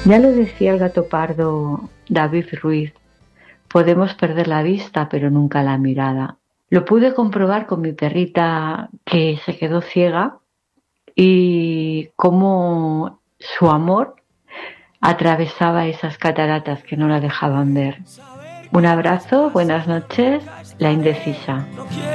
Ya lo decía el gato pardo David Ruiz, podemos perder la vista pero nunca la mirada. Lo pude comprobar con mi perrita que se quedó ciega y cómo su amor atravesaba esas cataratas que no la dejaban ver. Un abrazo, buenas noches, la indecisa.